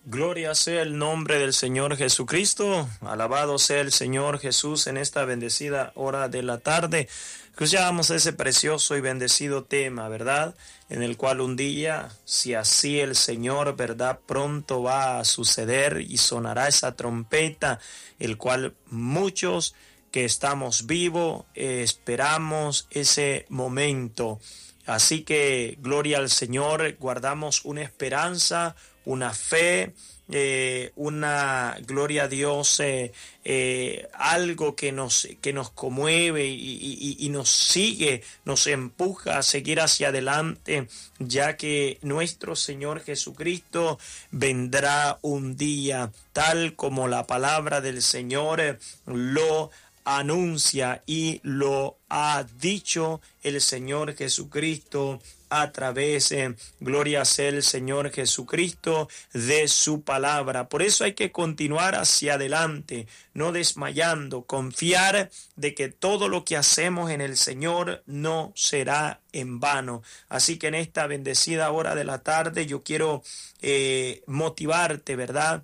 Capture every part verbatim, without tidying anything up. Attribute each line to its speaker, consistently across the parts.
Speaker 1: Gloria sea el nombre del Señor Jesucristo, alabado sea el Señor Jesús en esta bendecida hora de la tarde. Escuchamos ese precioso y bendecido tema, ¿verdad? En el cual un día, si así el Señor, ¿verdad? Pronto va a suceder y sonará esa trompeta, el cual muchos que estamos vivos eh, esperamos ese momento. Así que gloria al Señor, guardamos una esperanza, una fe, eh, una gloria a Dios, eh, eh, algo que nos, que nos conmueve y, y, y nos sigue, nos empuja a seguir hacia adelante, ya que nuestro Señor Jesucristo vendrá un día, tal como la palabra del Señor lo anuncia y lo ha dicho el Señor Jesucristo a través, eh, gloria sea el Señor Jesucristo, de su palabra. Por eso hay que continuar hacia adelante, no desmayando, confiar de que todo lo que hacemos en el Señor no será en vano. Así que en esta bendecida hora de la tarde yo quiero eh, motivarte, ¿verdad?,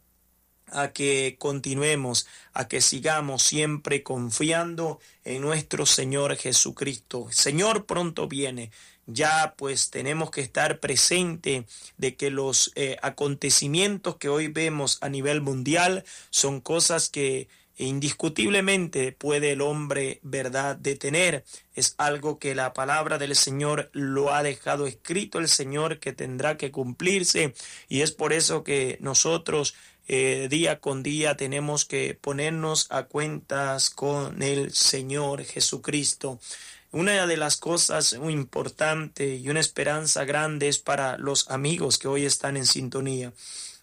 Speaker 1: a que continuemos, a que sigamos siempre confiando en nuestro Señor Jesucristo. Señor pronto viene. Ya pues tenemos que estar presente de que los eh, acontecimientos que hoy vemos a nivel mundial son cosas que indiscutiblemente puede el hombre, ¿verdad?, detener. Es algo que la palabra del Señor lo ha dejado escrito el Señor, que tendrá que cumplirse, y es por eso que nosotros Eh, día con día tenemos que ponernos a cuentas con el Señor Jesucristo. Una de las cosas muy importantes y una esperanza grande es para los amigos que hoy están en sintonía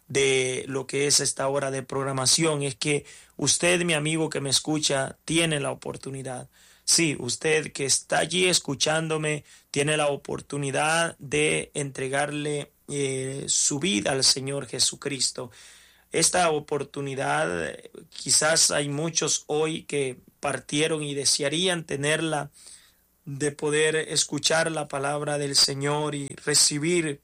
Speaker 1: de lo que es esta hora de programación, es que usted, mi amigo que me escucha, tiene la oportunidad. Sí, usted que está allí escuchándome tiene la oportunidad de entregarle eh, su vida al Señor Jesucristo. Esta oportunidad, quizás hay muchos hoy que partieron y desearían tenerla, de poder escuchar la palabra del Señor y recibir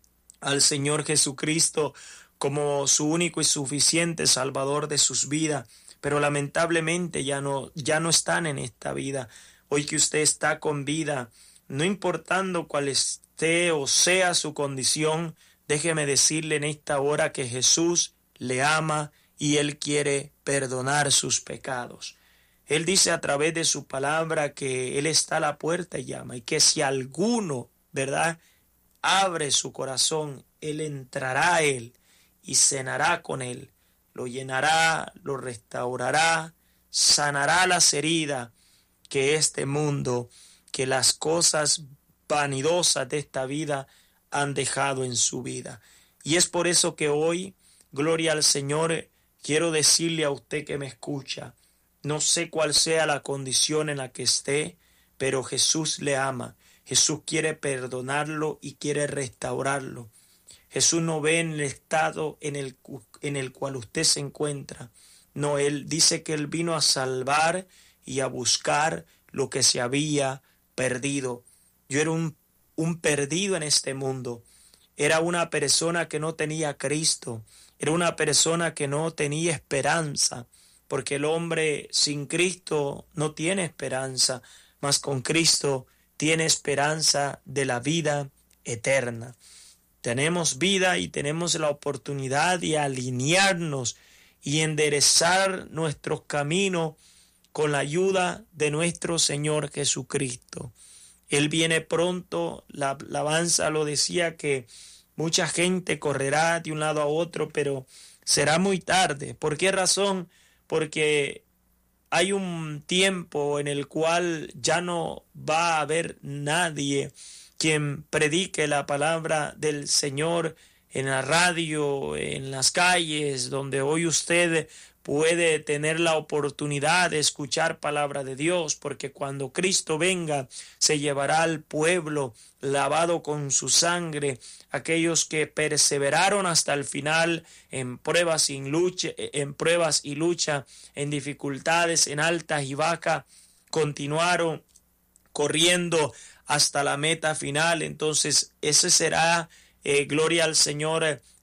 Speaker 1: al Señor Jesucristo como su único y suficiente Salvador de sus vidas, pero lamentablemente ya no, ya no están en esta vida. Hoy que usted está con vida, no importando cuál esté o sea su condición, déjeme decirle en esta hora que Jesús le ama y Él quiere perdonar sus pecados. Él dice a través de su palabra que Él está a la puerta y llama, y que si alguno, ¿verdad?, abre su corazón, Él entrará a Él y cenará con Él, lo llenará, lo restaurará, sanará las heridas que este mundo, que las cosas vanidosas de esta vida han dejado en su vida. Y es por eso que hoy, gloria al Señor, quiero decirle a usted que me escucha, no sé cuál sea la condición en la que esté, pero Jesús le ama. Jesús quiere perdonarlo y quiere restaurarlo. Jesús no ve en el estado en el, en el cual usted se encuentra. No, Él dice que Él vino a salvar y a buscar lo que se había perdido. Yo era un, un perdido en este mundo. Era una persona que no tenía a Cristo. Era una persona que no tenía esperanza, porque el hombre sin Cristo no tiene esperanza, mas con Cristo tiene esperanza de la vida eterna. Tenemos vida y tenemos la oportunidad de alinearnos y enderezar nuestros caminos con la ayuda de nuestro Señor Jesucristo. Él viene pronto, la alabanza lo decía, que mucha gente correrá de un lado a otro, pero será muy tarde. ¿Por qué razón? Porque hay un tiempo en el cual ya no va a haber nadie quien predique la palabra del Señor en la radio, en las calles, donde hoy usted puede tener la oportunidad de escuchar palabra de Dios, porque cuando Cristo venga se llevará al pueblo lavado con su sangre, aquellos que perseveraron hasta el final en pruebas y lucha, en pruebas y lucha, en dificultades, en altas y bajas, continuaron corriendo hasta la meta final. Entonces ese será, eh, gloria al Señor,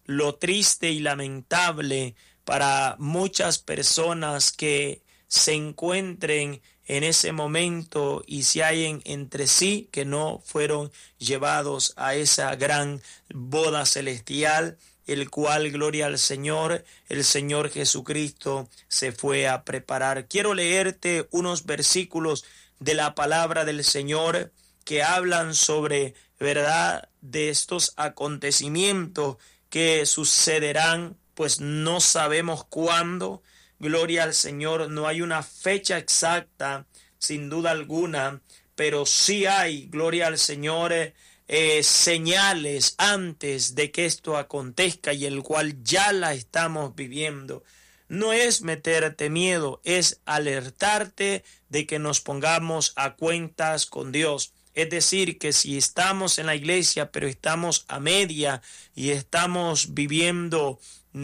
Speaker 1: lo triste y lamentable para muchas personas que se encuentren en ese momento y se hallen entre sí, que no fueron llevados a esa gran boda celestial, el cual, gloria al Señor, el Señor Jesucristo se fue a preparar. Quiero leerte unos versículos de la palabra del Señor que hablan sobre, verdad, de estos acontecimientos que sucederán, pues no sabemos cuándo. Gloria al Señor, no hay una fecha exacta, sin duda alguna, pero sí hay, gloria al Señor, eh, señales antes de que esto acontezca y el cual ya la estamos viviendo. No es meterte miedo, es alertarte de que nos pongamos a cuentas con Dios. Es decir, que si estamos en la iglesia, pero estamos a media y estamos viviendo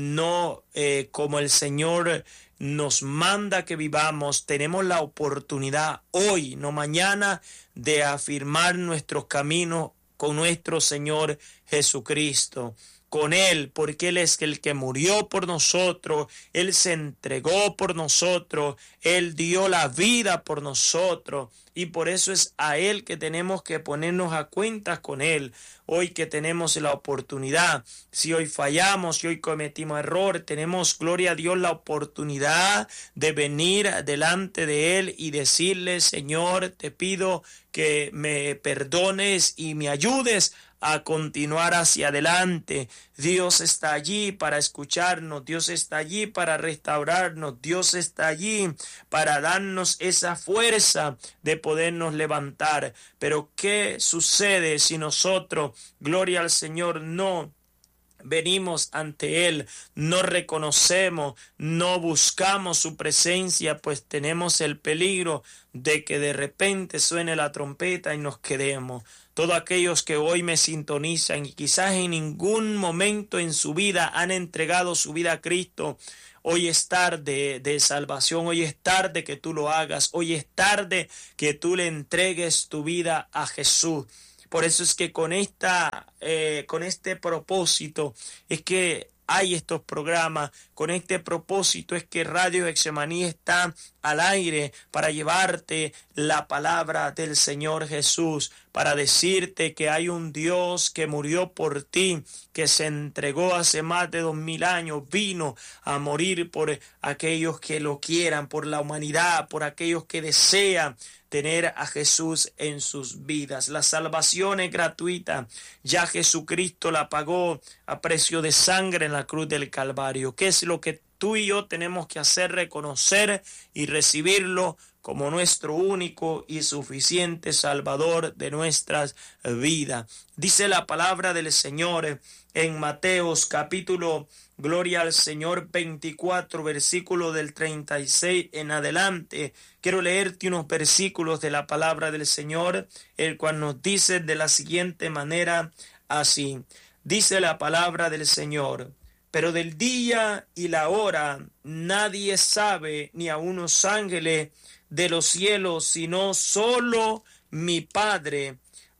Speaker 1: no eh, como el Señor nos manda que vivamos, tenemos la oportunidad hoy, no mañana, de afirmar nuestros caminos con nuestro Señor Jesucristo. Con Él, porque Él es el que murió por nosotros, Él se entregó por nosotros, Él dio la vida por nosotros, y por eso es a Él que tenemos que ponernos a cuentas con Él. Hoy que tenemos la oportunidad, si hoy fallamos, si hoy cometimos error, tenemos, gloria a Dios, la oportunidad de venir delante de Él y decirle: Señor, te pido que me perdones y me ayudes a continuar hacia adelante. Dios está allí para escucharnos, Dios está allí para restaurarnos, Dios está allí para darnos esa fuerza de podernos levantar. Pero ¿qué sucede si nosotros, gloria al Señor, no venimos ante Él, no reconocemos, no buscamos su presencia? Pues tenemos el peligro de que de repente suene la trompeta y nos quedemos. Todos aquellos que hoy me sintonizan y quizás en ningún momento en su vida han entregado su vida a Cristo, hoy es tarde de salvación, hoy es tarde que tú lo hagas, hoy es tarde que tú le entregues tu vida a Jesús. Por eso es que con esta, eh, con este propósito es que hay estos programas, con este propósito es que Radio Getsemaní está al aire para llevarte la palabra del Señor Jesús, para decirte que hay un Dios que murió por ti, que se entregó hace más de dos mil años, vino a morir por aquellos que lo quieran, por la humanidad, por aquellos que desean tener a Jesús en sus vidas. La salvación es gratuita, ya Jesucristo la pagó a precio de sangre en la cruz del Calvario. ¿Qué es lo que tú y yo tenemos que hacer? Reconocer y recibirlo como nuestro único y suficiente Salvador de nuestras vidas. Dice la palabra del Señor en Mateos capítulo, gloria al Señor, veinticuatro, versículo del treinta y seis en adelante. Quiero leerte unos versículos de la palabra del Señor, el cual nos dice de la siguiente manera así. Dice la palabra del Señor: pero del día y la hora nadie sabe, ni aun los ángeles de los cielos, sino solo mi Padre.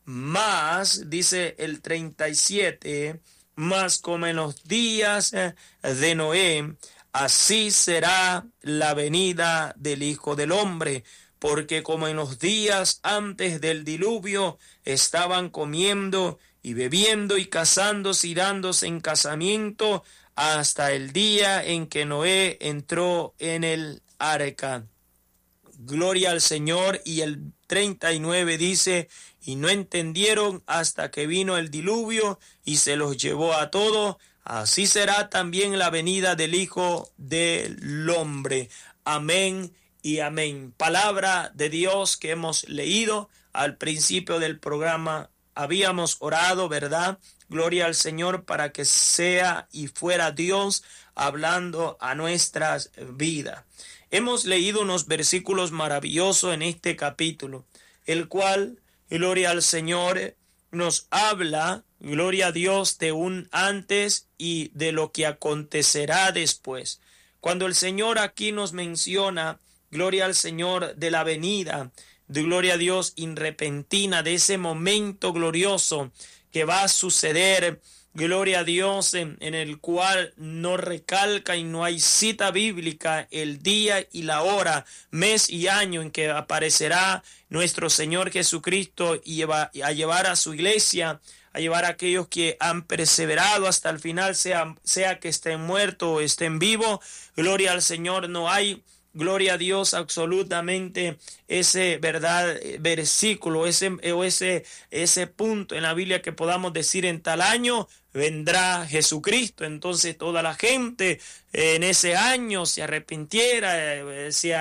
Speaker 1: Más, dice el treinta y siete, más como en los días de Noé, así será la venida del Hijo del Hombre. Porque como en los días antes del diluvio estaban comiendo y bebiendo y casándose y dándose en casamiento, hasta el día en que Noé entró en el arca. Gloria al Señor. Y el treinta y nueve dice: y no entendieron hasta que vino el diluvio y se los llevó a todos. Así será también la venida del Hijo del Hombre. Amén y amén. Palabra de Dios que hemos leído al principio del programa. Habíamos orado, ¿verdad? Gloria al Señor, para que sea y fuera Dios hablando a nuestras vidas. Hemos leído unos versículos maravillosos en este capítulo, el cual, gloria al Señor, nos habla, gloria a Dios, de un antes y de lo que acontecerá después. Cuando el Señor aquí nos menciona, gloria al Señor, de la venida, de gloria a Dios, repentina, de ese momento glorioso que va a suceder gloria a Dios, en, en el cual no recalca y no hay cita bíblica el día y la hora, mes y año en que aparecerá nuestro Señor Jesucristo y lleva, a llevar a su iglesia, a llevar a aquellos que han perseverado hasta el final, sea, sea que estén muertos o estén vivos. Gloria al Señor, no hay, gloria a Dios, absolutamente ese verdad versículo, ese, o ese, ese punto en la Biblia que podamos decir en tal año vendrá Jesucristo. Entonces toda la gente eh, en ese año se arrepintiera, eh, se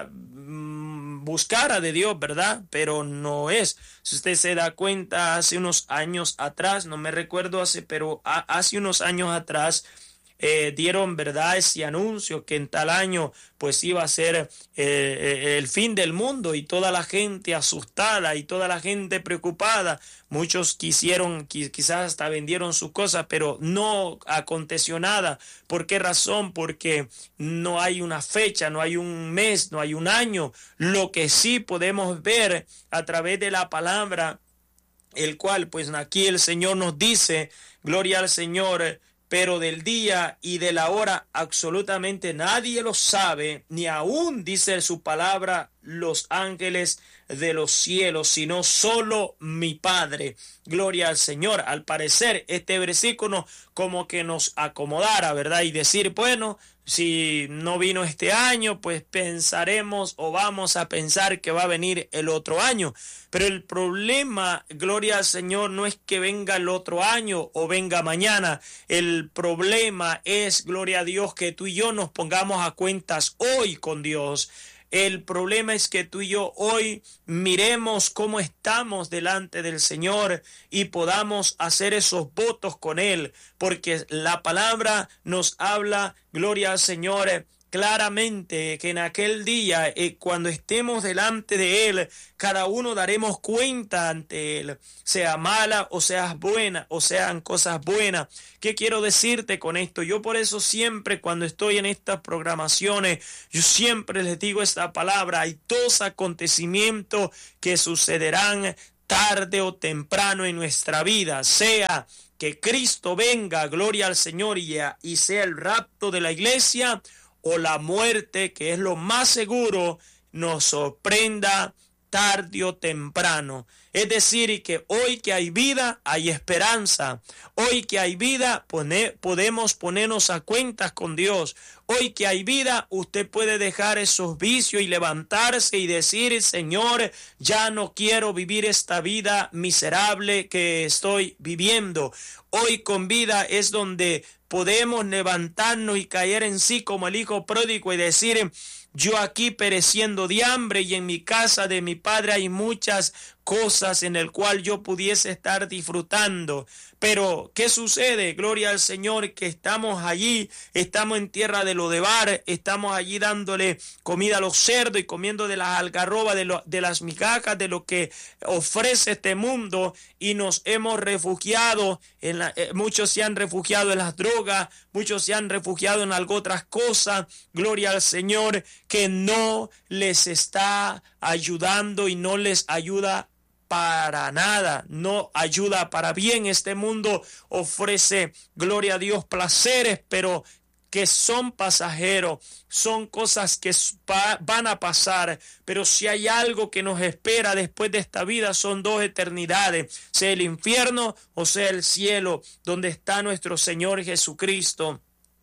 Speaker 1: mm, buscara de Dios, ¿verdad? Pero no es. Si usted se da cuenta, hace unos años atrás, no me recuerdo hace, pero a, hace unos años atrás, Eh, dieron, verdad, ese anuncio que en tal año pues iba a ser eh, el fin del mundo, y toda la gente asustada y toda la gente preocupada. Muchos quisieron, quizás hasta vendieron sus cosas, pero no aconteció nada. ¿Por qué razón? Porque no hay una fecha, no hay un mes, no hay un año. Lo que sí podemos ver a través de la palabra, el cual pues aquí el Señor nos dice, gloria al Señor, pero del día y de la hora absolutamente nadie lo sabe, ni aún, dice su palabra, los ángeles de los cielos, sino solo mi Padre. Gloria al Señor. Al parecer este versículo como que nos acomodara, ¿verdad? Y decir, bueno, si no vino este año, pues pensaremos o vamos a pensar que va a venir el otro año. Pero el problema, gloria al Señor, no es que venga el otro año o venga mañana. El problema es, gloria a Dios, que tú y yo nos pongamos a cuentas hoy con Dios. El problema es que tú y yo hoy miremos cómo estamos delante del Señor y podamos hacer esos votos con Él, porque la palabra nos habla, gloria al Señor, claramente que en aquel día, eh, cuando estemos delante de Él, cada uno daremos cuenta ante Él, sea mala o sea buena, o sean cosas buenas. ¿Qué quiero decirte con esto? Yo por eso siempre cuando estoy en estas programaciones, yo siempre les digo esta palabra: hay dos acontecimientos que sucederán tarde o temprano en nuestra vida, sea que Cristo venga, gloria al Señor, y, y sea el rapto de la iglesia, o la muerte, que es lo más seguro, nos sorprenda tarde o temprano. Es decir, que hoy que hay vida, hay esperanza. Hoy que hay vida, pone, podemos ponernos a cuentas con Dios. Hoy que hay vida, usted puede dejar esos vicios y levantarse y decir: Señor, ya no quiero vivir esta vida miserable que estoy viviendo. Hoy con vida es donde podemos levantarnos y caer en sí como el hijo pródigo y decir: yo aquí pereciendo de hambre, y en mi casa de mi padre hay muchas cosas en el cual yo pudiese estar disfrutando. Pero ¿qué sucede? Gloria al Señor, que estamos allí, estamos en tierra de Lodebar, estamos allí dándole comida a los cerdos y comiendo de las algarrobas, de, lo, de las migajas, de lo que ofrece este mundo, y nos hemos refugiado, en la, eh, muchos se han refugiado en las drogas, muchos se han refugiado en algo otras cosas, gloria al Señor, que no les está ayudando y no les ayuda para nada, no ayuda para bien. Este mundo ofrece, gloria a Dios, placeres, pero que son pasajeros, son cosas que van a pasar, pero si hay algo que nos espera después de esta vida, son dos eternidades, sea el infierno o sea el cielo, donde está nuestro Señor Jesucristo.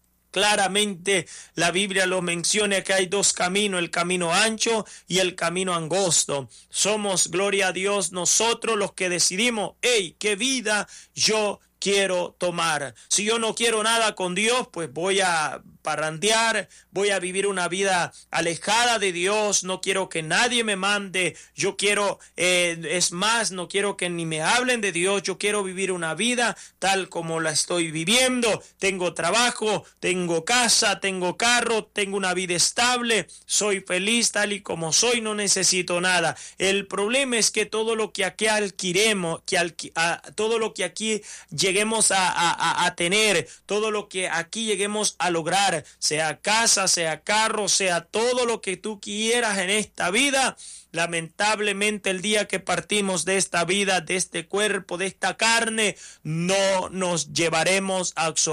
Speaker 1: Claramente la Biblia lo menciona, que hay dos caminos, el camino ancho y el camino angosto. Somos, gloria a Dios, nosotros los que decidimos, hey, qué vida yo quiero tomar. Si yo no quiero nada con Dios, pues voy a parrandear, voy a vivir una vida alejada de Dios, no quiero que nadie me mande, yo quiero, eh, es más, no quiero que ni me hablen de Dios, yo quiero vivir una vida tal como la estoy viviendo. Tengo trabajo, tengo casa, tengo carro, tengo una vida estable, soy feliz tal y como soy, no necesito nada. El problema es que todo lo que aquí adquiremos, que alqui, a, todo lo que aquí lleguemos lleguemos a, a, a tener, todo lo que aquí lleguemos a lograr, sea casa, sea carro, sea todo lo que tú quieras en esta vida, lamentablemente el día que partimos de esta vida, de este cuerpo, de esta carne, no nos llevaremos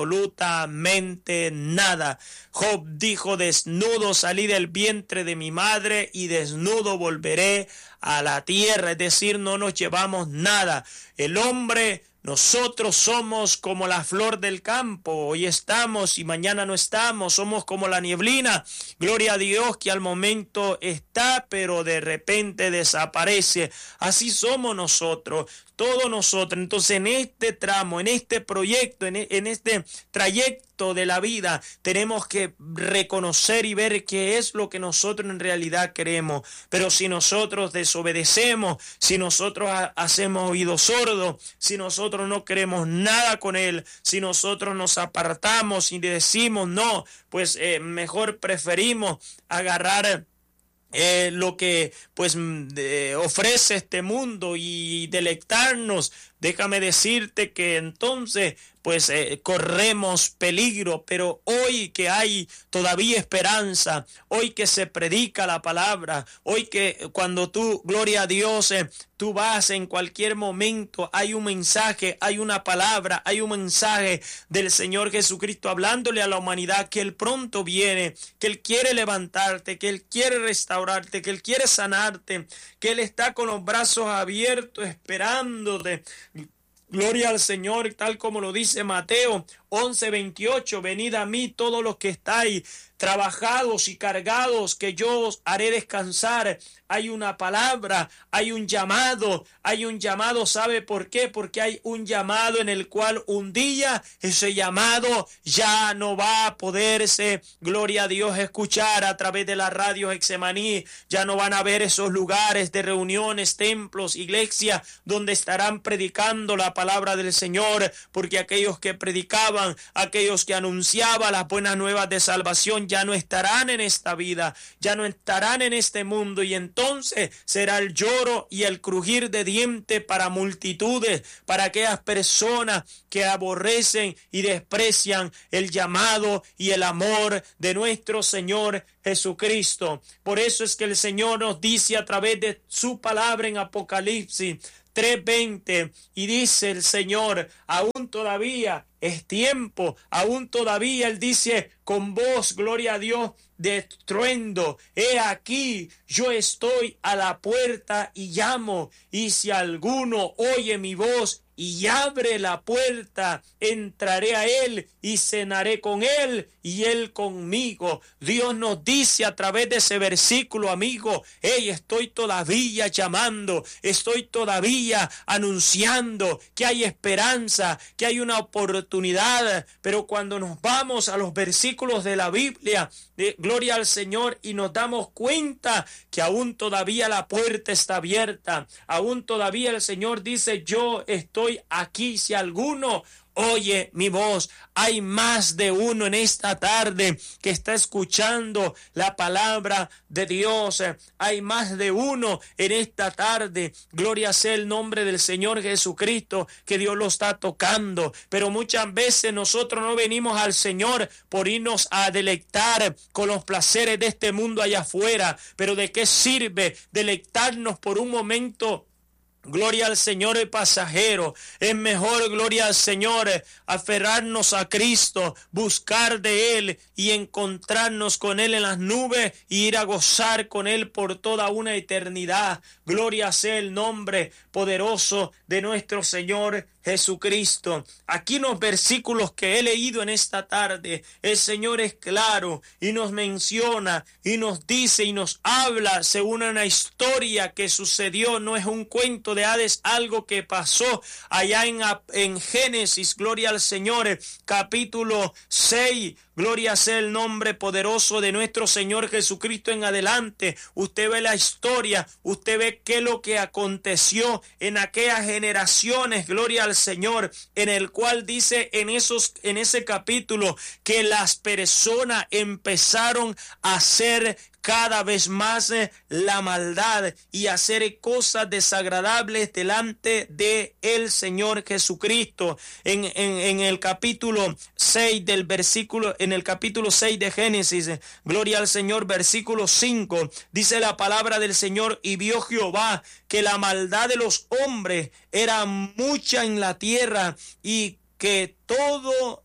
Speaker 1: absolutamente nada. Job dijo: desnudo salí del vientre de mi madre y desnudo volveré a la tierra. Es decir, no nos llevamos nada. El hombre, nosotros somos como la flor del campo, hoy estamos y mañana no estamos, somos como la nieblina, gloria a Dios, que al momento está pero de repente desaparece. Así somos nosotros, todos nosotros. Entonces en este tramo, en este proyecto, en, en este trayecto de la vida, tenemos que reconocer y ver qué es lo que nosotros en realidad queremos. Pero si nosotros desobedecemos, si nosotros ha- hacemos oídos sordos, si nosotros no queremos nada con él, si nosotros nos apartamos y decimos no, pues eh, mejor preferimos agarrar Eh, lo que pues eh, ofrece este mundo y deleitarnos. Déjame decirte que entonces pues eh, corremos peligro, pero hoy que hay todavía esperanza, hoy que se predica la palabra, hoy que cuando tú, gloria a Dios, eh, tú vas en cualquier momento, hay un mensaje, hay una palabra, hay un mensaje del Señor Jesucristo hablándole a la humanidad que Él pronto viene, que Él quiere levantarte, que Él quiere restaurarte, que Él quiere sanarte, que Él está con los brazos abiertos esperándote. Gloria al Señor, tal como lo dice Mateo once veintiocho, venid a mí todos los que estáis trabajados y cargados, que yo os haré descansar. Hay una palabra, hay un llamado, hay un llamado, ¿sabe por qué? Porque hay un llamado en el cual un día ese llamado ya no va a poderse, gloria a Dios, escuchar a través de la radio Hexemaní. Ya no van a ver esos lugares de reuniones, templos, iglesias, donde estarán predicando la palabra del Señor, porque aquellos que predicaban, aquellos que anunciaban las buenas nuevas de salvación, ya no estarán en esta vida, ya no estarán en este mundo, y entonces será el lloro y el crujir de dientes para multitudes, para aquellas personas que aborrecen y desprecian el llamado y el amor de nuestro Señor Jesucristo. Por eso es que el Señor nos dice a través de su palabra en Apocalipsis tres veinte, y dice el Señor: aún todavía es tiempo, aún todavía, Él dice con voz, gloria a Dios, de estruendo: he aquí, yo estoy a la puerta y llamo, y si alguno oye mi voz y abre la puerta, entraré a él y cenaré con él y él conmigo. Dios nos dice a través de ese versículo, amigo: hey, estoy todavía llamando, estoy todavía anunciando que hay esperanza, que hay una oportunidad. Pero cuando nos vamos a los versículos de la Biblia, de gloria al Señor, y nos damos cuenta que aún todavía la puerta está abierta, aún todavía el Señor dice: yo estoy aquí, si alguno oye mi voz. Hay más de uno en esta tarde que está escuchando la palabra de Dios. Hay más de uno en esta tarde, gloria sea el nombre del Señor Jesucristo, que Dios lo está tocando. Pero muchas veces nosotros no venimos al Señor por irnos a deleitar con los placeres de este mundo allá afuera. Pero ¿de qué sirve deleitarnos por un momento? Gloria al Señor, el pasajero. Es mejor, gloria al Señor, aferrarnos a Cristo, buscar de Él y encontrarnos con Él en las nubes y ir a gozar con Él por toda una eternidad. Gloria sea el nombre poderoso de nuestro Señor Jesucristo. Aquí en los versículos que he leído en esta tarde, el Señor es claro y nos menciona y nos dice y nos habla según una historia que sucedió. No es un cuento de hadas, algo que pasó allá en, en Génesis, gloria al Señor, capítulo seis. Gloria sea el nombre poderoso de nuestro Señor Jesucristo en adelante. Usted ve la historia, usted ve qué es lo que aconteció en aquellas generaciones, gloria al Señor, en el cual dice en esos, en ese capítulo que las personas empezaron a ser cada vez más eh, la maldad y hacer cosas desagradables delante de el Señor Jesucristo. En, en, en el capítulo seis del versículo, en el capítulo seis de Génesis, eh, gloria al Señor, versículo cinco, dice la palabra del Señor: y vio Jehová que la maldad de los hombres era mucha en la tierra, y que todo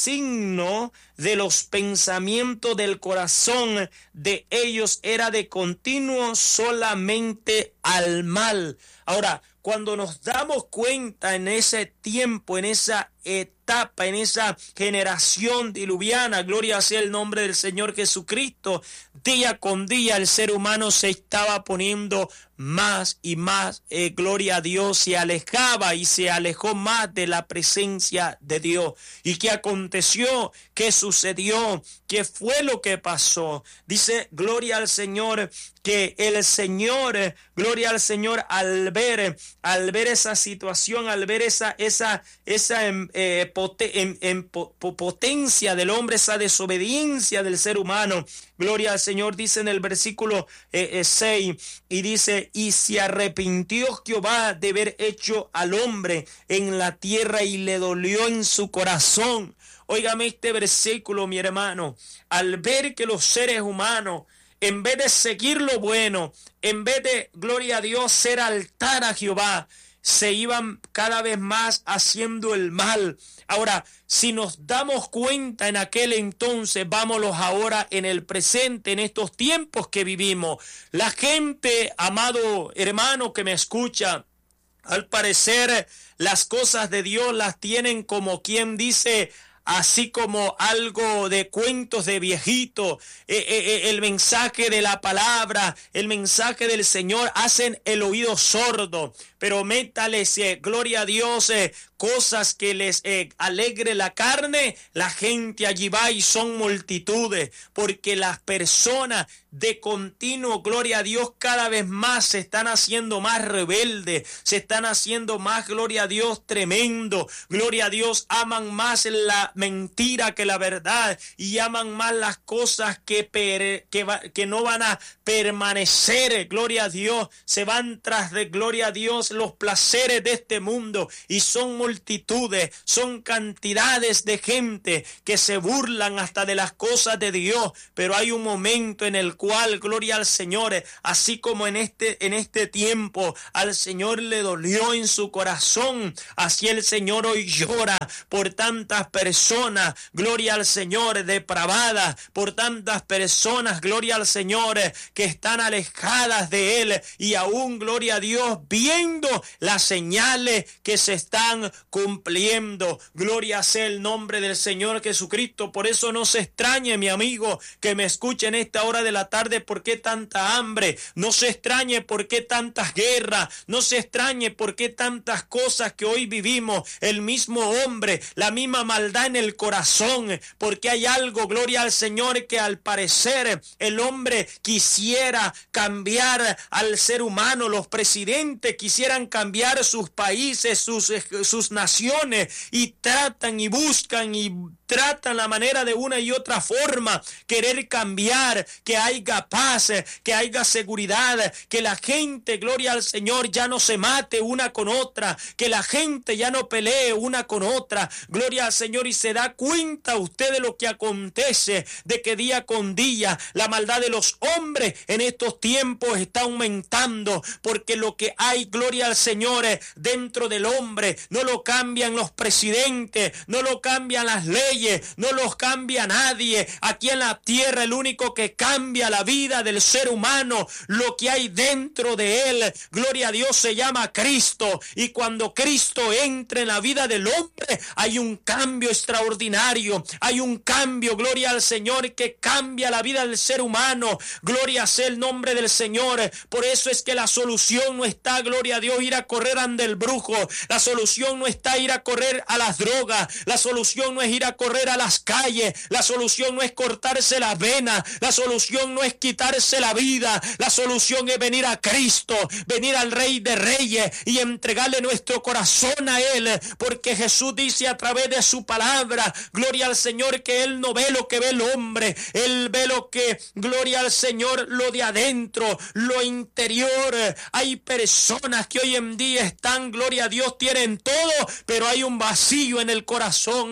Speaker 1: designo de los pensamientos del corazón de ellos era de continuo solamente al mal. Ahora, cuando nos damos cuenta en ese tiempo, en esa etapa, en esa generación diluviana, gloria sea el nombre del Señor Jesucristo, día con día el ser humano se estaba poniendo más y más, eh, gloria a Dios, se alejaba y se alejó más de la presencia de Dios. ¿Y qué aconteció? ¿Qué sucedió? ¿Qué fue lo que pasó? Dice, gloria al Señor, que el Señor, gloria al Señor, al ver, al ver esa situación, al ver esa, esa, esa eh, pote, en, en, po, potencia del hombre, esa desobediencia del ser humano, gloria al Señor, dice en el versículo eh, eh, seis, y dice: y se arrepintió Jehová de haber hecho al hombre en la tierra, y le dolió en su corazón. Óigame este versículo, mi hermano, al ver que los seres humanos, en vez de seguir lo bueno, en vez de, gloria a Dios, ser altar a Jehová, se iban cada vez más haciendo el mal. Ahora, si nos damos cuenta en aquel entonces, vámonos ahora en el presente, en estos tiempos que vivimos. La gente, amado hermano que me escucha, al parecer las cosas de Dios las tienen como quien dice, así como algo de cuentos de viejito. Eh, eh, el mensaje de la palabra, el mensaje del Señor hacen el oído sordo, pero métales, eh, gloria a Dios, eh, cosas que les eh, alegre la carne, la gente allí va y son multitudes, porque las personas de continuo, gloria a Dios, cada vez más se están haciendo más rebeldes, se están haciendo más, gloria a Dios, tremendo, gloria a Dios, aman más la mentira que la verdad, y aman más las cosas que, per, que, va, que no van a permanecer, gloria a Dios, se van tras de, gloria a Dios, los placeres de este mundo, y son multitudes, son cantidades de gente que se burlan hasta de las cosas de Dios, pero hay un momento en el cual, gloria al Señor, así como en este, en este tiempo al Señor le dolió en su corazón, así el Señor hoy llora por tantas personas, gloria al Señor, depravadas, por tantas personas, gloria al Señor, que están alejadas de Él, y aún, gloria a Dios, viendo las señales que se están cumpliendo. Gloria sea el nombre del Señor Jesucristo. Por eso no se extrañe, mi amigo, que me escuche en esta hora de la tarde, por qué tanta hambre, no se extrañe por qué tantas guerras, no se extrañe por qué tantas cosas que hoy vivimos, el mismo hombre, la misma maldad en el corazón, porque hay algo, gloria al Señor, que al parecer el hombre quisiera cambiar al ser humano, los presidentes quisieran cambiar sus países, sus, sus naciones, y tratan y buscan y tratan la manera de una y otra forma, querer cambiar, que haya paz, que haya seguridad, que la gente, gloria al Señor, ya no se mate una con otra, que la gente ya no pelee una con otra, gloria al Señor, y se da cuenta usted de lo que acontece, de que día con día la maldad de los hombres en estos tiempos está aumentando, porque lo que hay, gloria al Señor, dentro del hombre, no lo cambian los presidentes, no lo cambian las leyes, no los cambia nadie. Aquí en la tierra el único que cambia la vida del ser humano, lo que hay dentro de él, gloria a Dios, se llama Cristo. Y cuando Cristo entra en la vida del hombre, hay un cambio extraordinario, hay un cambio, gloria al Señor, que cambia la vida del ser humano. Gloria sea el nombre del Señor. Por eso es que la solución no está, gloria a Dios, ir a correr ante el brujo. La solución no está ir a correr a las drogas, la solución no es ir a correr a las calles, la solución no es cortarse las venas, la solución no es quitarse la vida, la solución es venir a Cristo, venir al Rey de Reyes y entregarle nuestro corazón a Él, porque Jesús dice a través de su palabra, gloria al Señor, que Él no ve lo que ve el hombre, Él ve lo que, gloria al Señor, lo de adentro, lo interior. Hay personas que hoy en día están, gloria a Dios, tienen todo, pero hay un vacío en el corazón.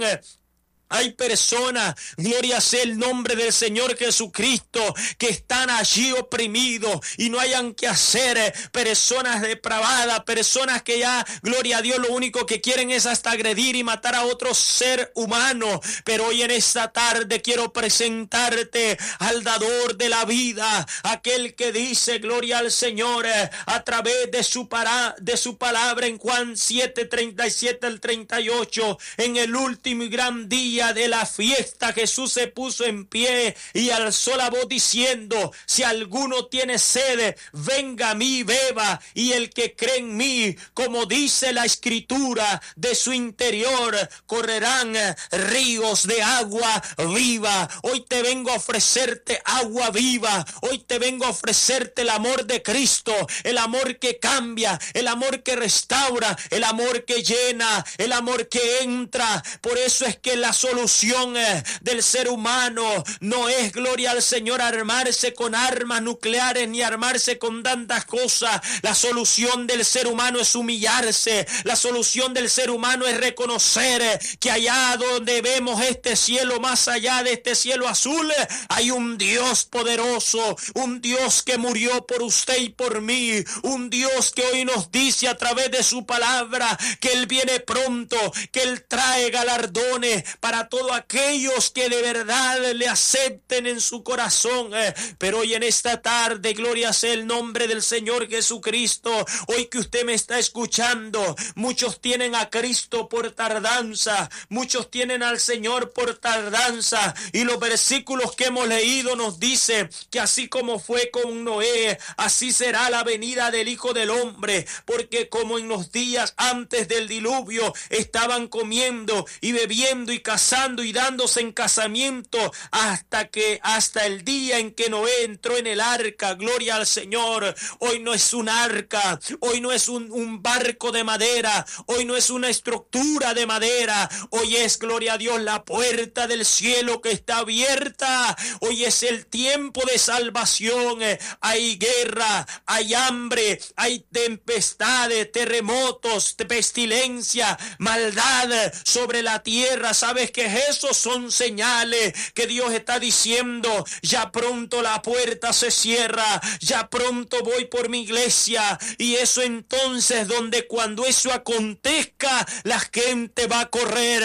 Speaker 1: Hay personas, gloria sea el nombre del Señor Jesucristo, que están allí oprimidos y no hayan que hacer, personas depravadas, personas que ya, gloria a Dios, lo único que quieren es hasta agredir y matar a otro ser humano. Pero hoy en esta tarde quiero presentarte al dador de la vida, aquel que dice, gloria al Señor, a través de su, para, de su palabra en Juan siete, treinta y siete al treinta y ocho, en el último y gran día de la fiesta, Jesús se puso en pie y alzó la voz diciendo: si alguno tiene sed, venga a mí, beba, y el que cree en mí, como dice la escritura, de su interior correrán ríos de agua viva. Hoy te vengo a ofrecerte agua viva, hoy te vengo a ofrecerte el amor de Cristo, el amor que cambia, el amor que restaura, el amor que llena, el amor que entra. Por eso es que la solución del ser humano no es, gloria al Señor, armarse con armas nucleares ni armarse con tantas cosas. La solución del ser humano es humillarse. La solución del ser humano es reconocer que allá donde vemos este cielo, más allá de este cielo azul, hay un Dios poderoso, un Dios que murió por usted y por mí, un Dios que hoy nos dice a través de su palabra que Él viene pronto, que Él trae galardones para todos aquellos que de verdad le acepten en su corazón. Eh, pero hoy en esta tarde, gloria sea el nombre del Señor Jesucristo, hoy que usted me está escuchando, muchos tienen a Cristo por tardanza, muchos tienen al Señor por tardanza, y los versículos que hemos leído nos dice que así como fue con Noé, así será la venida del Hijo del Hombre, porque como en los días antes del diluvio estaban comiendo y bebiendo y casando y dándose en casamiento hasta que hasta el día en que Noé entró en el arca, gloria al Señor. Hoy no es un arca, hoy no es un, un barco de madera, hoy no es una estructura de madera, hoy es, gloria a Dios, la puerta del cielo que está abierta. Hoy es el tiempo de salvación. Hay guerra, hay hambre, hay tempestades, terremotos, pestilencia, maldad sobre la tierra. ¿Sabes qué es eso? Son señales que Dios está diciendo: ya pronto la puerta se cierra, ya pronto voy por mi iglesia. Y eso entonces, donde cuando eso acontezca, la gente va a correr,